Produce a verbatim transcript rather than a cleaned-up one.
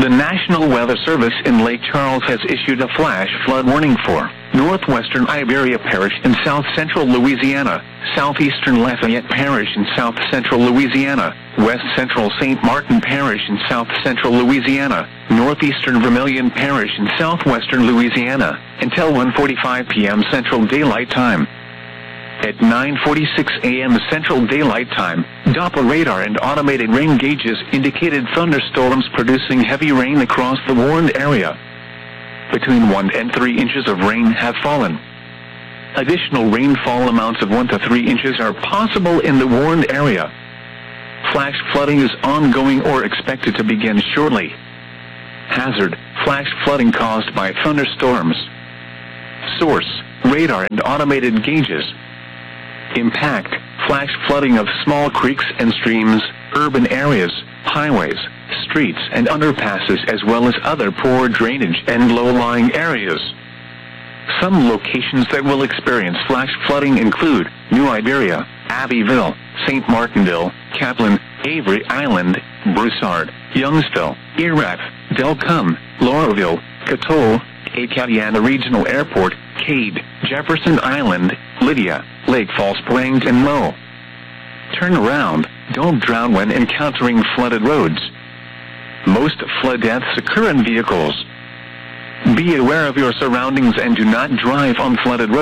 The National Weather Service in Lake Charles has issued a flash flood warning for northwestern Iberia Parish in south-central Louisiana, southeastern Lafayette Parish in south-central Louisiana, west-central Saint Martin Parish in south-central Louisiana, northeastern Vermilion Parish in southwestern Louisiana, until one forty-five p m Central Daylight Time. At nine forty-six a m Central Daylight Time, Doppler radar and automated rain gauges indicated thunderstorms producing heavy rain across the warned area. Between one and three inches of rain have fallen. Additional rainfall amounts of one to three inches are possible in the warned area. Flash flooding is ongoing or expected to begin shortly. Hazard: flash flooding caused by thunderstorms. Source: radar and automated gauges. Impact: flash flooding of small creeks and streams, urban areas, highways, streets and underpasses, as well as other poor drainage and low-lying areas. Some locations that will experience flash flooding include New Iberia, Abbeville, Saint Martinville, Kaplan, Avery Island, Broussard, Youngsville, Erath, Delcombe, Lauraville, Coteau, Acadiana Regional Airport, Cade, Jefferson Island, Lydia, Lake Falls Plains and Mo. Turn around, don't drown when encountering flooded roads. Most flood deaths occur in vehicles. Be aware of your surroundings and do not drive on flooded roads.